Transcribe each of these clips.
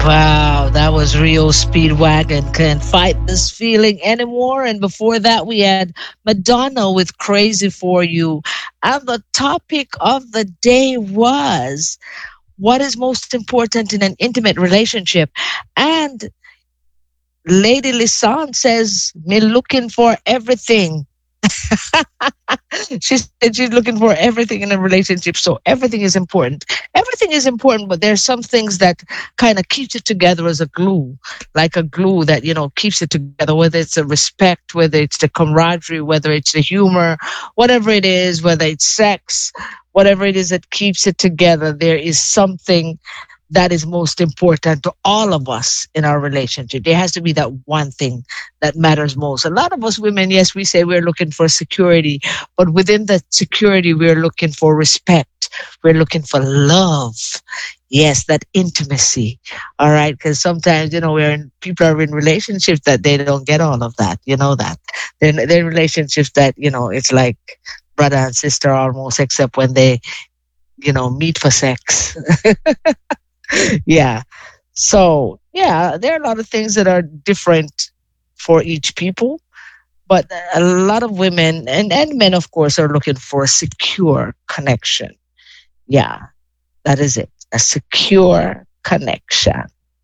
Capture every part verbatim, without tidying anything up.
Wow, that was Rio Speedwagon. Can't fight this feeling anymore. And before that, we had Madonna with Crazy for You. And the topic of the day was what is most important in an intimate relationship? And Lady Lisanne says, me looking for everything. She said she's looking for everything in a relationship. So everything is important. Everything is important, but there's some things that kind of keeps it together as a glue, like a glue that, you know, keeps it together, whether it's the respect, whether it's the camaraderie, whether it's the humor, whatever it is, whether it's sex, whatever it is that keeps it together. There is something that is most important to all of us in our relationship. There has to be that one thing that matters most. A lot of us women, yes, we say we're looking for security, but within that security, we're looking for respect. We're looking for love. Yes, that intimacy. All right. Because sometimes, you know, we're in, people are in relationships that they don't get all of that. You know that. They're, they're in relationships that, you know, it's like brother and sister almost, except when they, you know, meet for sex. Yeah. So, yeah, there are a lot of things that are different for each people, but a lot of women and, and men, of course, are looking for a secure connection. Yeah, that is it. A secure connection.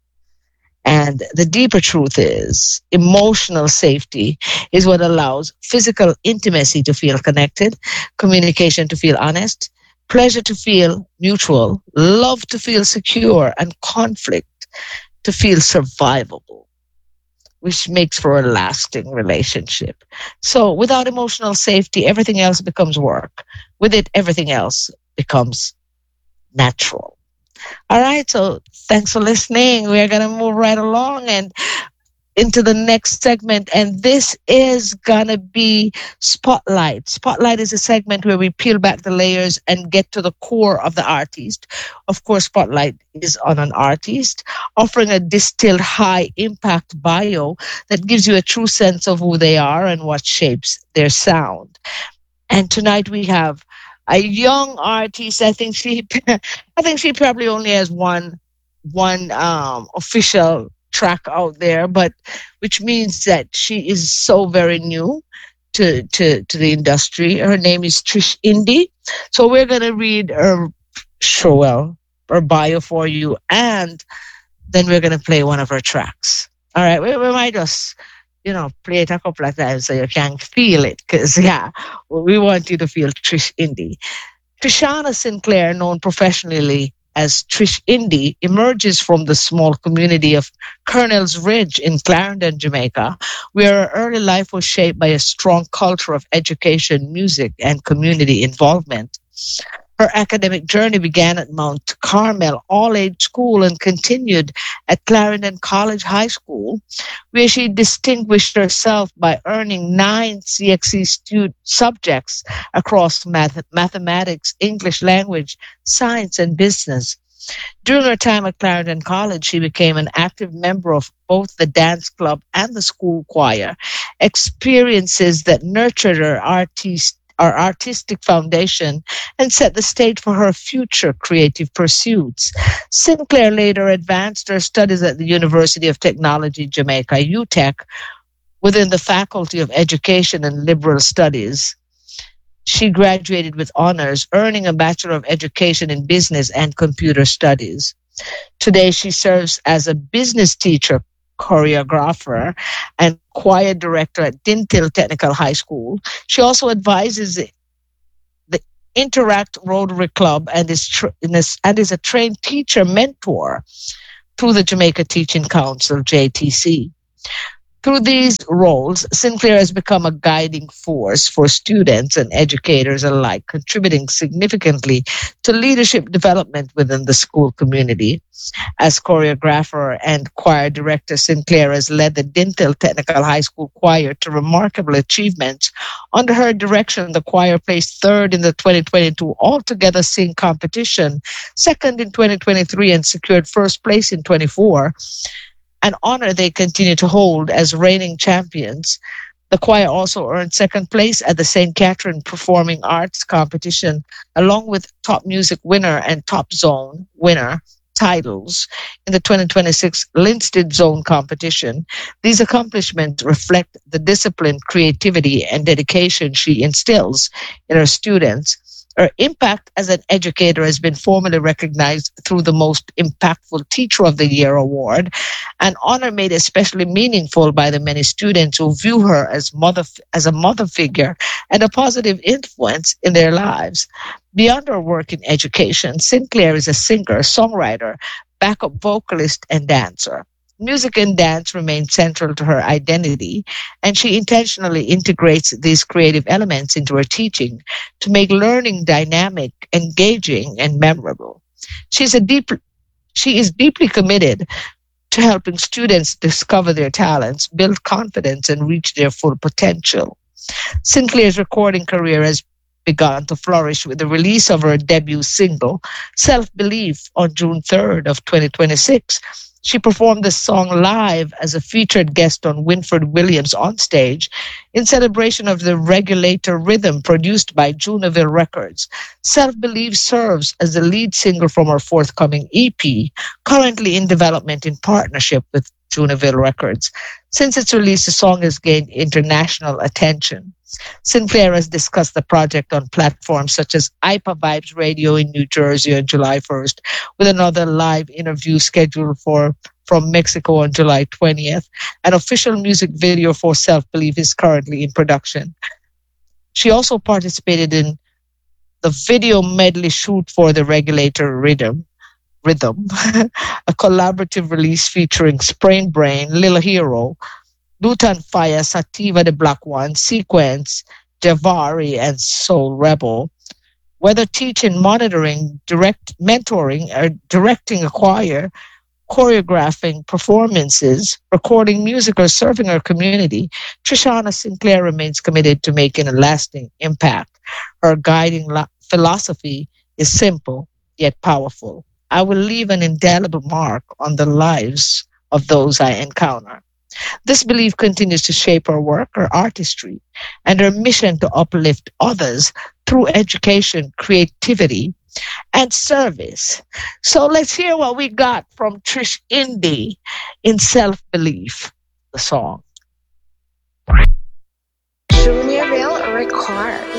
And the deeper truth is emotional safety is what allows physical intimacy to feel connected, communication to feel honest, pleasure to feel mutual, love to feel secure, and conflict to feel survivable, which makes for a lasting relationship. So without emotional safety, everything else becomes work. With it, everything else becomes natural. All right. So thanks for listening. We're going to move right along and into the next segment. And this is going to be Spotlight. Spotlight is a segment where we peel back the layers and get to the core of the artist. Of course, Spotlight is on an artist, offering a distilled high impact bio that gives you a true sense of who they are and what shapes their sound. And tonight we have a young artist. I think she, I think she probably only has one, one um, official track out there, but which means that she is so very new to to to the industry. Her name is Trish Indy. So we're gonna read her show well her bio for you, and then we're gonna play one of her tracks. All right, we, we might just you know, play it a couple of times so you can feel it. Because, yeah, we want you to feel Trish Indy. Trishana Sinclair, known professionally as Trish Indy, emerges from the small community of Colonel's Ridge in Clarendon, Jamaica, where her early life was shaped by a strong culture of education, music, and community involvement. Her academic journey began at Mount Carmel All-Age School and continued at Clarendon College High School, where she distinguished herself by earning nine C X E stu- subjects across math- mathematics, English language, science, and business. During her time at Clarendon College, she became an active member of both the dance club and the school choir, experiences that nurtured her artist our artistic foundation and set the stage for her future creative pursuits. Sinclair later advanced her studies at the University of Technology, Jamaica, U T E C, within the Faculty of Education and Liberal Studies. She graduated with honors, earning a Bachelor of Education in Business and Computer Studies. Today, she serves as a business teacher, choreographer, and choir director at Dintil Technical High School. She also advises the Interact Rotary Club and is, tra- and is a trained teacher mentor through the Jamaica Teaching Council, J T C. Through these roles, Sinclair has become a guiding force for students and educators alike, contributing significantly to leadership development within the school community. As choreographer and choir director, Sinclair has led the Dintil Technical High School Choir to remarkable achievements. Under her direction, the choir placed third in the twenty twenty-two Altogether Sing competition, second in twenty twenty-three, and secured first place in twenty-four. An honor they continue to hold as reigning champions. The choir also earned second place at the Saint Catherine Performing Arts competition, along with top music winner and top zone winner titles in the twenty twenty-six Linstead Zone competition. These accomplishments reflect the discipline, creativity, and dedication she instills in her students. Her impact as an educator has been formally recognized through the Most Impactful Teacher of the Year award, an honor made especially meaningful by the many students who view her as mother as a mother figure and a positive influence in their lives. Beyond her work in education, Sinclair is a singer, songwriter, backup vocalist, and dancer. Music and dance remain central to her identity, and she intentionally integrates these creative elements into her teaching to make learning dynamic, engaging, and memorable. She's a deep, she is deeply committed to helping students discover their talents, build confidence, and reach their full potential. Sinclair's recording career has begun to flourish with the release of her debut single, Self Belief, on June third of twenty twenty-six. She performed the song live as a featured guest on Winford Williams on stage in celebration of the Regulator Rhythm produced by Junaville Records. Self Belief serves as the lead single from her forthcoming E P, currently in development in partnership with Junaville Records. Since its release, the song has gained international attention. Sinclair has discussed the project on platforms such as I P A Vibes Radio in New Jersey on July first, with another live interview scheduled for from Mexico on July twentieth. An official music video for Self Belief is currently in production. She also participated in the video medley shoot for the Regulator Rhythm, Rhythm, a collaborative release featuring Sprain Brain, Lil Hero, Lutan Fire, Sativa the Black One, Sequence, Javari, and Soul Rebel. Whether teaching, monitoring, direct mentoring, or directing a choir, choreographing performances, recording music, or serving our community, Trishana Sinclair remains committed to making a lasting impact. Her guiding la- philosophy is simple yet powerful. I will leave an indelible mark on the lives of those I encounter. This belief continues to shape her work, her artistry, and her mission to uplift others through education, creativity, and service. So let's hear what we got from Trish Indy in Self Belief, the song. Juniorville Records.